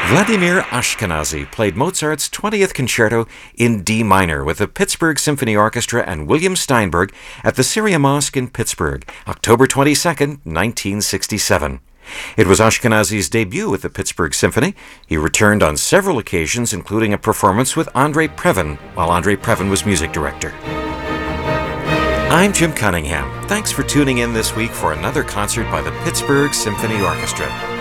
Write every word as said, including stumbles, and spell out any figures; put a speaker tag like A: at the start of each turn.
A: Vladimir Ashkenazy played Mozart's twentieth Concerto in D minor with the Pittsburgh Symphony Orchestra and William Steinberg at the Syria Mosque in Pittsburgh, October twenty-second, nineteen sixty-seven. It was Ashkenazy's debut with the Pittsburgh Symphony. He returned on several occasions, including a performance with Andre Previn, while Andre Previn was music director. I'm Jim Cunningham. Thanks for tuning in this week for another concert by the Pittsburgh Symphony Orchestra.